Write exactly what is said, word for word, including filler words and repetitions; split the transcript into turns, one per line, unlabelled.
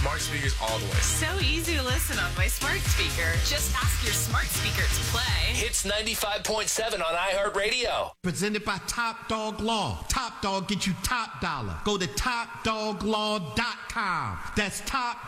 Smart speakers all the way.
So easy to listen on my smart speaker. Just ask your smart speaker to play.
Hits ninety-five point seven on iHeartRadio.
Presented by Top Dog Law. Top Dog get you top dollar. Go to top dog law dot com. That's top